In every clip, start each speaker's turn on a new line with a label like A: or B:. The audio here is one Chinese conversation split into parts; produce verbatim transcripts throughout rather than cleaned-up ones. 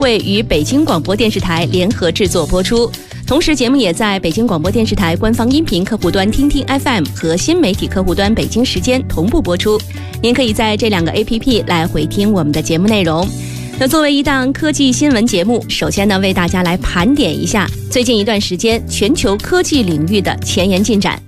A: 为与北京广播电视台联合制作播出。同时，节目也在北京广播电视台官方音频客户端听听 F M 和新媒体客户端北京时间同步播出。您可以在这两个 A P P 来回听我们的节目内容。那作为一档科技新闻节目，首先呢，为大家来盘点一下最近一段时间全球科技领域的前沿进展。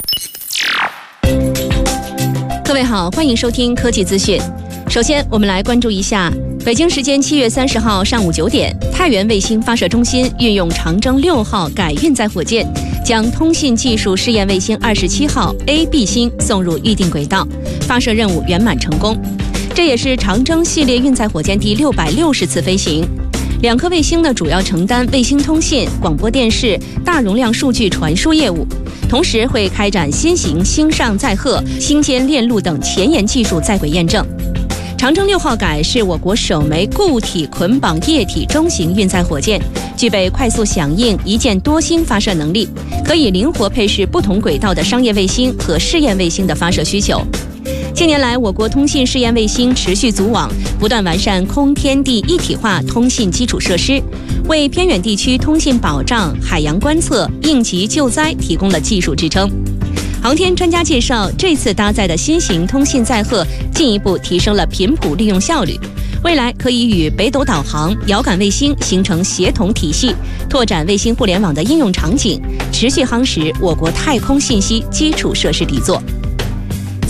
A: 各位好，欢迎收听科技资讯。首先，我们来关注一下北京时间七月三十号上午九点，太原卫星发射中心运用长征六号改运载火箭，将通信技术试验卫星二十七号 A B 星送入预定轨道，发射任务圆满成功。这也是长征系列运载火箭第六百六十次飞行。两颗卫星呢，主要承担卫星通信、广播电视、大容量数据传输业务，同时会开展新型星上载荷、星间链路等前沿技术在轨验证。长征六号改是我国首枚固体捆绑液体中型运载火箭，具备快速响应、一箭多星发射能力，可以灵活配饰不同轨道的商业卫星和试验卫星的发射需求。近年来，我国通信试验卫星持续组网，不断完善空天地一体化通信基础设施，为偏远地区通信保障、海洋观测、应急救灾提供了技术支撑。航天专家介绍，这次搭载的新型通信载荷进一步提升了频谱利用效率，未来可以与北斗导航、遥感卫星形成协同体系，拓展卫星互联网的应用场景，持续夯实我国太空信息基础设施底座。